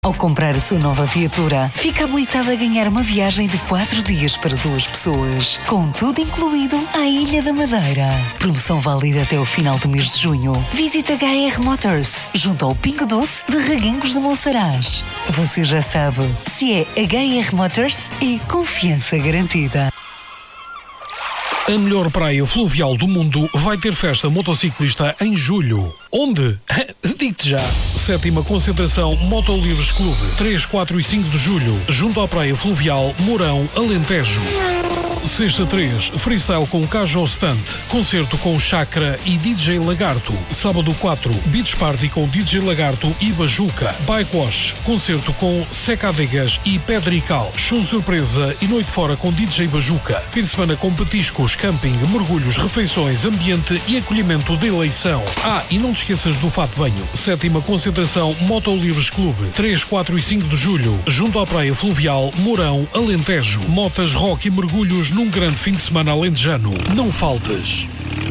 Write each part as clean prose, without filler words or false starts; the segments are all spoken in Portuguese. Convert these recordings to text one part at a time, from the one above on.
Ao comprar a sua nova viatura, fica habilitado a ganhar uma viagem de 4 dias para 2 pessoas, com tudo incluído à Ilha da Madeira. Promoção válida até o final do mês de junho. Visita HR Motors, junto ao Pingo Doce de Reguengos de Monsaraz. Você já sabe, se é HR Motors, é confiança garantida. A melhor praia fluvial do mundo vai ter festa motociclista em julho. Onde? Digo-te já. 7ª concentração Motolivres Clube, 3, 4 e 5 de julho, junto à praia fluvial Mourão, Alentejo. Sexta 3, freestyle com Cajo Stunt, concerto com Chakra e DJ Lagarto. Sábado 4, Beach Party com DJ Lagarto e Bajuca. Bike Wash, concerto com Secadegas e Pedrical. Show surpresa e noite fora com DJ Bajuca. Fim de semana com petiscos, camping, mergulhos, refeições, ambiente e acolhimento de eleição. E não te esqueças do fato de banho. 7ª concentração Motolivres Clube, 3, 4 e 5 de julho, junto à praia fluvial Mourão, Alentejo. Motas, rock e mergulhos num grande fim de semana alentejano. Não faltas.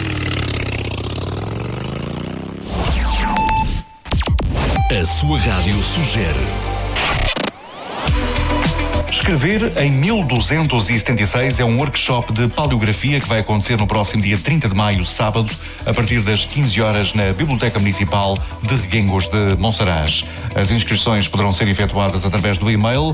A sua rádio sugere. Escrever em 1276 é um workshop de paleografia que vai acontecer no próximo dia 30 de maio, sábado, a partir das 15 horas na Biblioteca Municipal de Reguengos de Monsaraz. As inscrições poderão ser efetuadas através do e-mail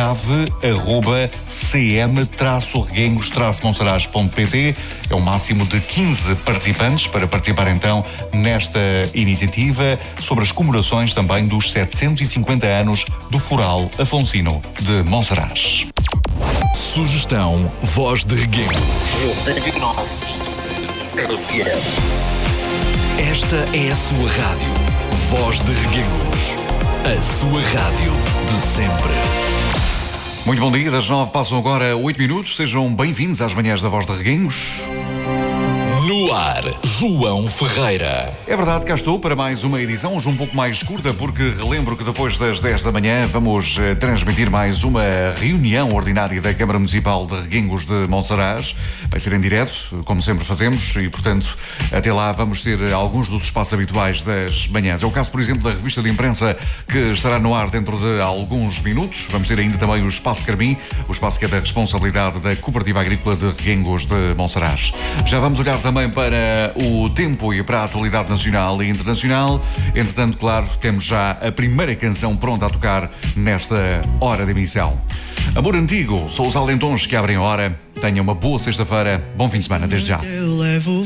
gave@cm-reguengos-monsaraz.pt. É um máximo de 15 participantes para participar então nesta iniciativa sobre as comemorações também dos 750 anos do Foral Afonsino de Monsaraz. Sugestão Voz de Reguengos. Esta é a sua rádio. Voz de Reguengos. A sua rádio de sempre. Muito bom dia, das 9 passam agora 8 minutos. Sejam bem-vindos às manhãs da Voz de Reguengos. No ar, João Ferreira. É verdade, cá estou para mais uma edição, hoje um pouco mais curta, porque relembro que depois das 10 da manhã vamos transmitir mais uma reunião ordinária da Câmara Municipal de Reguengos de Monsaraz. Vai ser em direto, como sempre fazemos, e portanto até lá vamos ter alguns dos espaços habituais das manhãs. É o caso, por exemplo, da revista de imprensa que estará no ar dentro de alguns minutos. Vamos ter ainda também o Espaço Carmim, o espaço que é da responsabilidade da Cooperativa Agrícola de Reguengos de Monsaraz. Já vamos olhar também para o tempo e para a atualidade nacional e internacional. Entretanto, claro, temos já a primeira canção pronta a tocar nesta hora de emissão. Amor Antigo, são os alentões que abrem a hora. Tenha uma boa sexta-feira, bom fim de semana desde já. Eu levo